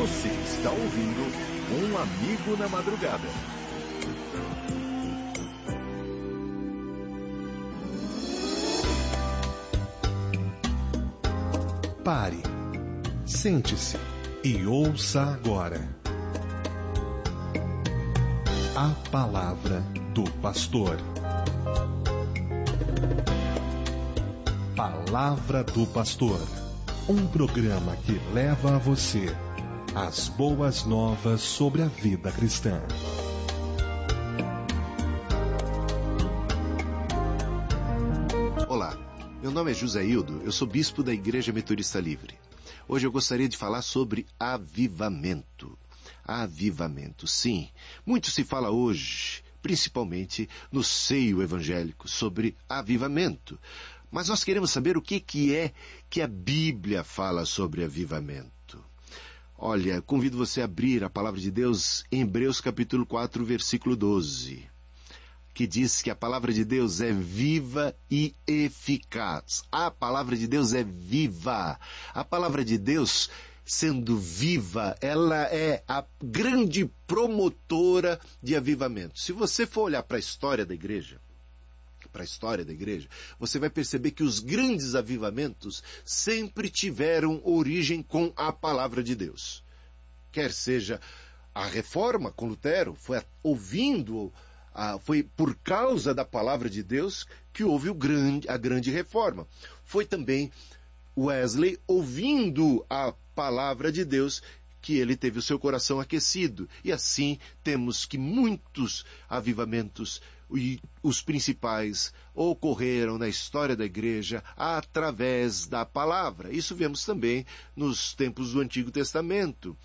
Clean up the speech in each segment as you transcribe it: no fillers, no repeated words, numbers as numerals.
Você está ouvindo Um Amigo na Madrugada. Pare, sente-se e ouça agora a Palavra do Pastor. Palavra do Pastor, um programa que leva a você as boas novas sobre a vida cristã. Olá, meu nome é Joséildo, eu sou bispo da Igreja Metodista Livre. Hoje eu gostaria de falar sobre avivamento. Avivamento, sim. Muito se fala hoje, principalmente no seio evangélico, sobre avivamento. Mas nós queremos saber o que é que a Bíblia fala sobre avivamento. Olha, convido você a abrir a palavra de Deus em Hebreus capítulo 4, versículo 12, que diz que a palavra de Deus é viva e eficaz. A palavra de Deus é viva. A palavra de Deus, sendo viva, ela é a grande promotora de avivamento. Se você for olhar para a história da igreja, você vai perceber que os grandes avivamentos sempre tiveram origem com a palavra de Deus. Quer seja a reforma com Lutero, foi por causa da palavra de Deus que houve a grande reforma. Foi também Wesley, ouvindo a palavra de Deus, que ele teve o seu coração aquecido. E assim temos que muitos avivamentos, e os principais, ocorreram na história da igreja através da palavra. Isso vemos também nos tempos do Antigo Testamento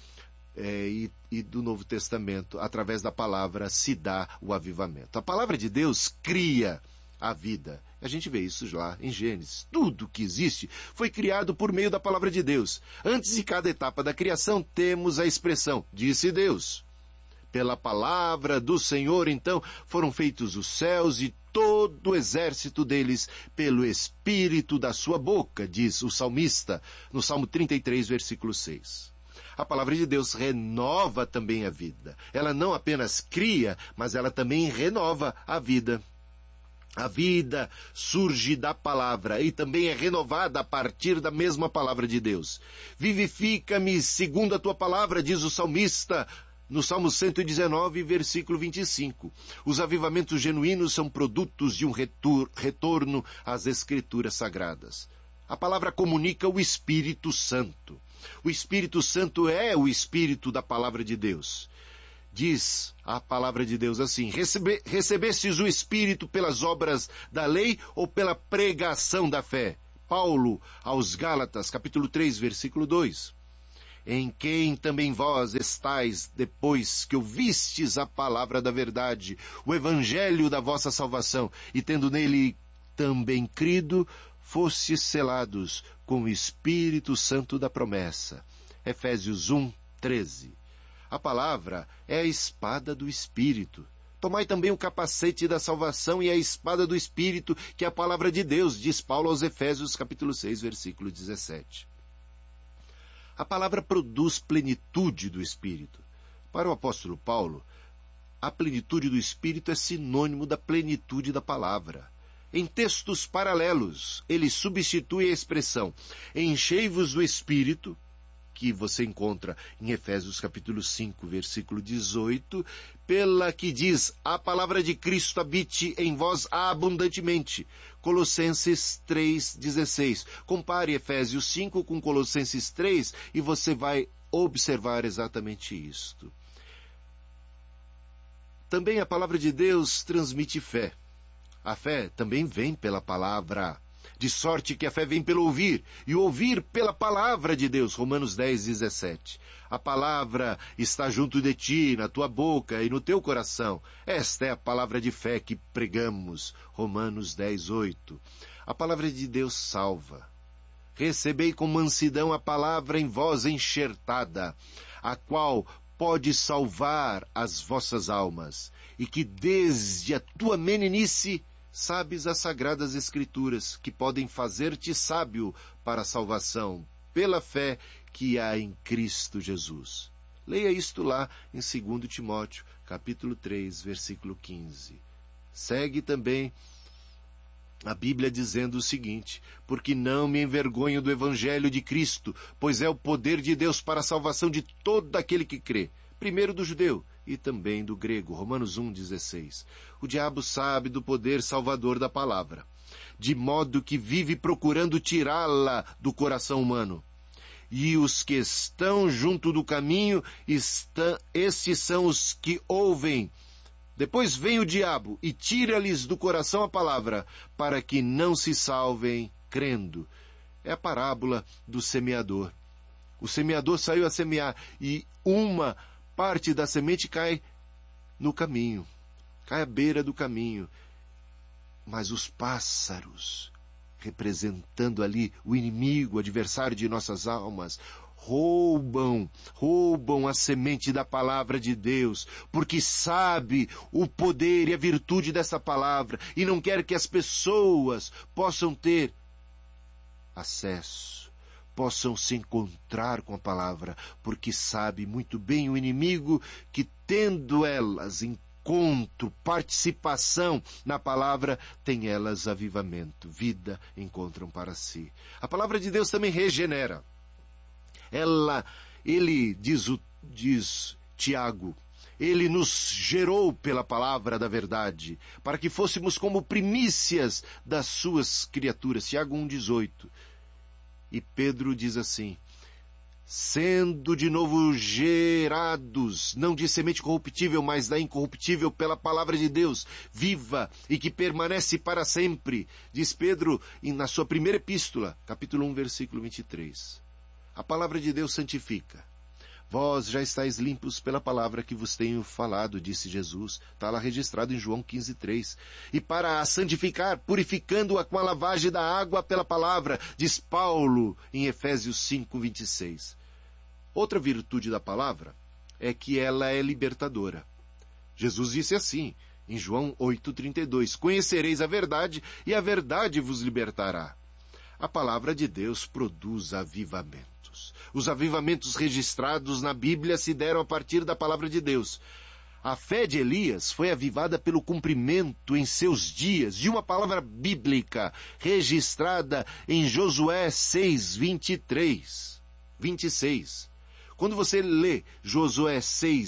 e do Novo Testamento. Através da palavra se dá o avivamento. A palavra de Deus cria a vida. A gente vê isso lá em Gênesis. Tudo que existe foi criado por meio da palavra de Deus. Antes de cada etapa da criação, temos a expressão, disse Deus. Pela palavra do Senhor, então, foram feitos os céus e todo o exército deles pelo Espírito da sua boca, diz o salmista, no Salmo 33, versículo 6. A palavra de Deus renova também a vida. Ela não apenas cria, mas ela também renova a vida. A vida surge da palavra e também é renovada a partir da mesma palavra de Deus. Vivifica-me segundo a tua palavra, diz o salmista, no Salmo 119, versículo 25. Os avivamentos genuínos são produtos de um retorno às Escrituras Sagradas. A palavra comunica o Espírito Santo. O Espírito Santo é o Espírito da palavra de Deus. Diz a palavra de Deus assim, recebestes o Espírito pelas obras da lei ou pela pregação da fé? Paulo aos Gálatas, capítulo 3, versículo 2. Em quem também vós estáis, depois que ouvistes a palavra da verdade, o evangelho da vossa salvação, e tendo nele também crido, fostes selados com o Espírito Santo da promessa. Efésios 1, 13. A palavra é a espada do Espírito. Tomai também o capacete da salvação e a espada do Espírito, que é a palavra de Deus, diz Paulo aos Efésios, capítulo 6, versículo 17. A palavra produz plenitude do Espírito. Para o apóstolo Paulo, a plenitude do Espírito é sinônimo da plenitude da palavra. Em textos paralelos, ele substitui a expressão enchei-vos do Espírito, que você encontra em Efésios capítulo 5, versículo 18, pela que diz, a palavra de Cristo habite em vós abundantemente. Colossenses 3, 16. Compare Efésios 5 com Colossenses 3 e você vai observar exatamente isto. Também a palavra de Deus transmite fé. A fé também vem pela palavra. De sorte que a fé vem pelo ouvir, e o ouvir pela palavra de Deus. Romanos 10, 17. A palavra está junto de ti, na tua boca e no teu coração. Esta é a palavra de fé que pregamos. Romanos 10, 8. A palavra de Deus salva. Recebei com mansidão a palavra em vós enxertada, a qual pode salvar as vossas almas, e que desde a tua meninice sabes as sagradas escrituras, que podem fazer-te sábio para a salvação, pela fé que há em Cristo Jesus. Leia isto lá em 2 Timóteo, capítulo 3, versículo 15. Segue também a Bíblia dizendo o seguinte: porque não me envergonho do Evangelho de Cristo, pois é o poder de Deus para a salvação de todo aquele que crê, primeiro do judeu e também do grego. Romanos 1,16. O diabo sabe do poder salvador da palavra, de modo que vive procurando tirá-la do coração humano. E os que estão junto do caminho, estes são os que ouvem. Depois vem o diabo e tira-lhes do coração a palavra, para que não se salvem crendo. É a parábola do semeador. O semeador saiu a semear e uma parte da semente cai no caminho, cai à beira do caminho. Mas os pássaros, representando ali o inimigo, o adversário de nossas almas, roubam a semente da palavra de Deus, porque sabe o poder e a virtude dessa palavra e não quer que as pessoas possam ter acesso, possam se encontrar com a palavra, porque sabe muito bem o inimigo que, tendo elas encontro, participação na palavra, tem elas avivamento, vida encontram para si. A palavra de Deus também regenera. Ele diz Tiago, ele nos gerou pela palavra da verdade, para que fôssemos como primícias das suas criaturas. Tiago 1,18. E Pedro diz assim: sendo de novo gerados, não de semente corruptível, mas da incorruptível pela palavra de Deus, viva e que permanece para sempre, diz Pedro na sua primeira epístola, capítulo 1, versículo 23. A palavra de Deus santifica. Vós já estáis limpos pela palavra que vos tenho falado, disse Jesus. Está lá registrado em João 15,3. E para a santificar, purificando-a com a lavagem da água pela palavra, diz Paulo em Efésios 5,26. Outra virtude da palavra é que ela é libertadora. Jesus disse assim, em João 8,32, conhecereis a verdade e a verdade vos libertará. A palavra de Deus produz avivamentos. Os avivamentos registrados na Bíblia se deram a partir da palavra de Deus. A fé de Elias foi avivada pelo cumprimento em seus dias de uma palavra bíblica registrada em Josué 6:26. Quando você lê Josué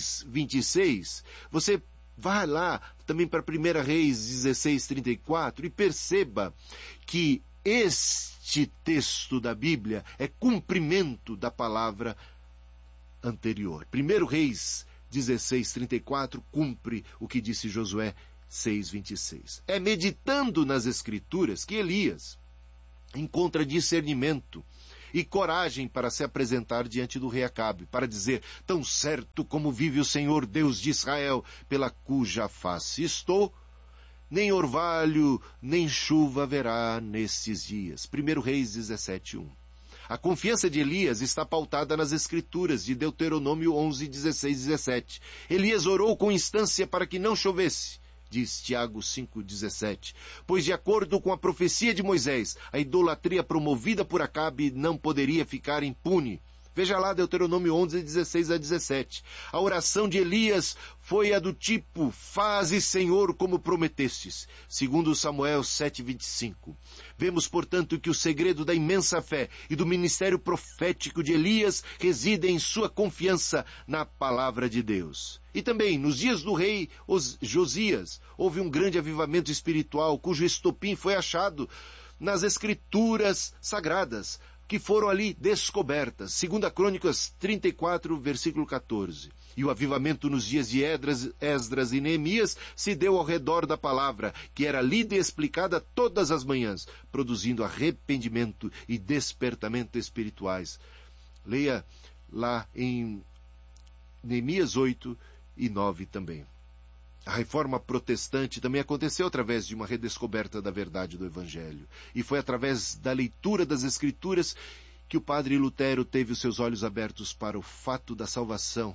6:26, você vai lá também para 1 Reis 16:34 e perceba que este texto da Bíblia é cumprimento da palavra anterior. 1 Reis 16:34 cumpre o que disse Josué 6:26. É meditando nas Escrituras que Elias encontra discernimento e coragem para se apresentar diante do rei Acabe, para dizer: tão certo como vive o Senhor Deus de Israel, pela cuja face estou, nem orvalho, nem chuva haverá nestes dias. 1 Reis 17:1. A confiança de Elias está pautada nas Escrituras de Deuteronômio 11:16-17. Elias orou com instância para que não chovesse, diz Tiago 5:17, pois de acordo com a profecia de Moisés, a idolatria promovida por Acabe não poderia ficar impune. Veja lá Deuteronômio 11:16-17. A oração de Elias foi a do tipo: faze, Senhor, como prometestes, segundo Samuel 7:25. Vemos, portanto, que o segredo da imensa fé e do ministério profético de Elias reside em sua confiança na palavra de Deus. E também, nos dias do rei Josias, houve um grande avivamento espiritual, cujo estopim foi achado nas Escrituras sagradas, que foram ali descobertas. 2 Crônicas 34, versículo 14. E o avivamento nos dias de Esdras e Neemias se deu ao redor da palavra, que era lida e explicada todas as manhãs, produzindo arrependimento e despertamento espirituais. Leia lá em Neemias 8 e 9 também. A reforma protestante também aconteceu através de uma redescoberta da verdade do Evangelho. E foi através da leitura das Escrituras que o padre Lutero teve os seus olhos abertos para o fato da salvação,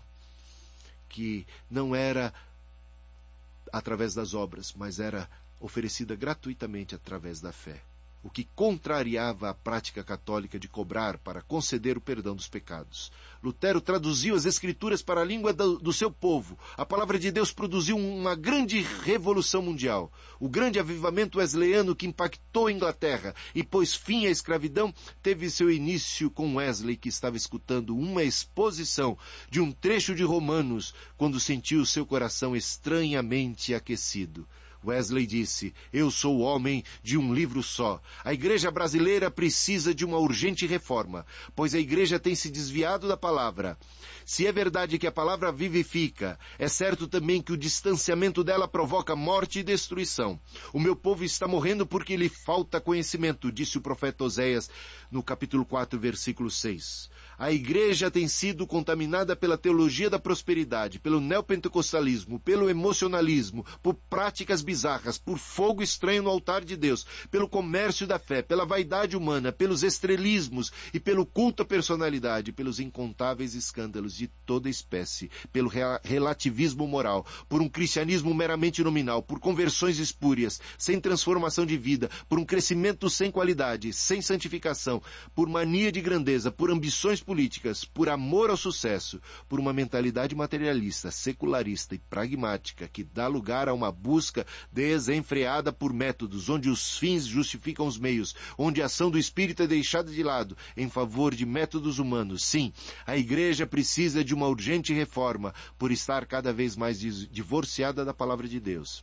que não era através das obras, mas era oferecida gratuitamente através da fé. o que contrariava a prática católica de cobrar para conceder o perdão dos pecados. Lutero traduziu as Escrituras para a língua do seu povo. A palavra de Deus produziu uma grande revolução mundial. O grande avivamento wesleyano que impactou a Inglaterra e pôs fim à escravidão teve seu início com Wesley, que estava escutando uma exposição de um trecho de Romanos quando sentiu seu coração estranhamente aquecido. Wesley disse: eu sou o homem de um livro só. A igreja brasileira precisa de uma urgente reforma, pois a igreja tem se desviado da palavra. Se é verdade que a palavra vivifica, é certo também que o distanciamento dela provoca morte e destruição. O meu povo está morrendo porque lhe falta conhecimento, disse o profeta Oséias no capítulo 4, versículo 6. A igreja tem sido contaminada pela teologia da prosperidade, pelo neopentecostalismo, pelo emocionalismo, por práticas bizarras, por fogo estranho no altar de Deus, pelo comércio da fé, pela vaidade humana, pelos estrelismos e pelo culto à personalidade, pelos incontáveis escândalos de toda espécie, pelo relativismo moral, por um cristianismo meramente nominal, por conversões espúrias, sem transformação de vida, por um crescimento sem qualidade, sem santificação, por mania de grandeza, por ambições políticas, por amor ao sucesso, por uma mentalidade materialista, secularista e pragmática que dá lugar a uma busca desenfreada por métodos, onde os fins justificam os meios, onde a ação do Espírito é deixada de lado em favor de métodos humanos. Sim, a igreja precisa de uma urgente reforma por estar cada vez mais divorciada da palavra de Deus.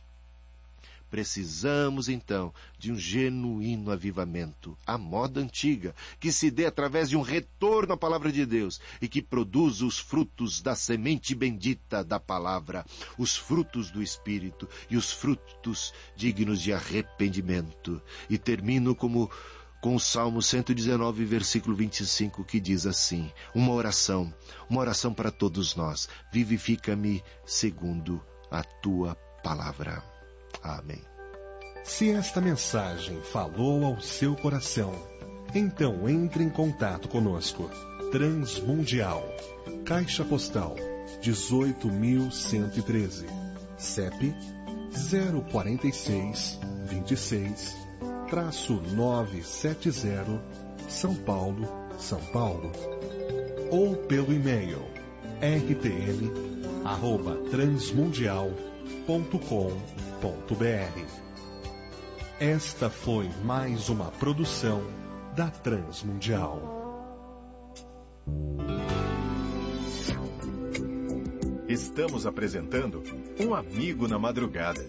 Precisamos, então, de um genuíno avivamento, a moda antiga, que se dê através de um retorno à palavra de Deus e que produza os frutos da semente bendita da palavra, os frutos do Espírito e os frutos dignos de arrependimento. E termino com o Salmo 119, versículo 25, que diz assim, uma oração para todos nós: vivifica-me segundo a tua palavra. Amém. Se esta mensagem falou ao seu coração, então entre em contato conosco. Transmundial, Caixa Postal 18.113, CEP 046 26-970, São Paulo, São Paulo. Ou pelo e-mail rtm@transmundial.com.br. Esta foi mais uma produção da Transmundial. Estamos apresentando Um Amigo na Madrugada.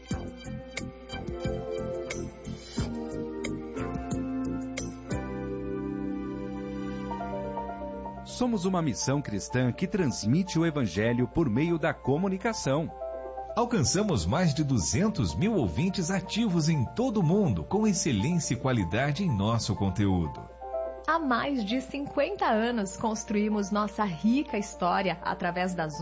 Somos uma missão cristã que transmite o Evangelho por meio da comunicação. Alcançamos mais de 200 mil ouvintes ativos em todo o mundo, com excelência e qualidade em nosso conteúdo. Há mais de 50 anos construímos nossa rica história através das